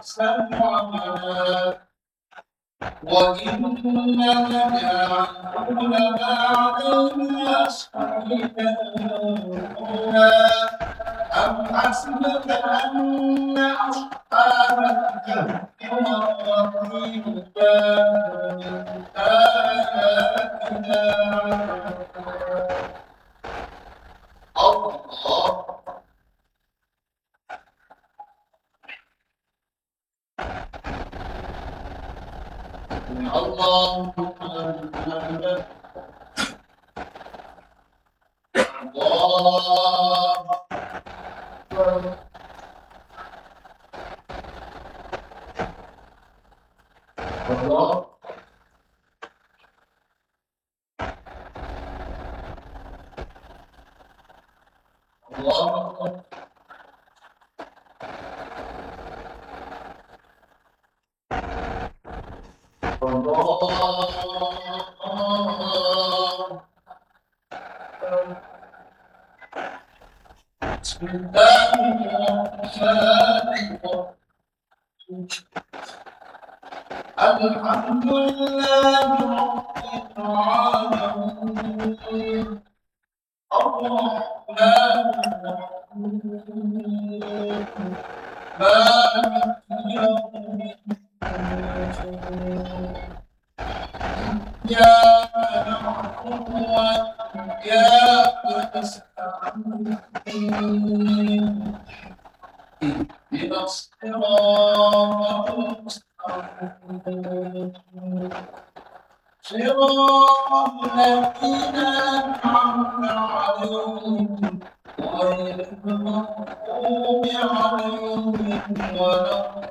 أحسن عملا وإنك جاعلون بعدنا شهيدا أم حسبت أن أصحاب الكهف والرقيم كانوا من آياتنا الله الله الله الله بسم الله الرحمن الرحيم الحمد لله رب العالمين الرحمن الرحيم مالك يوم الدين إياك نعبد وإياك نستعين اهدنا الصراط المستقيم صراط الذين أنعمت عليهم غير المغضوب عليهم ولا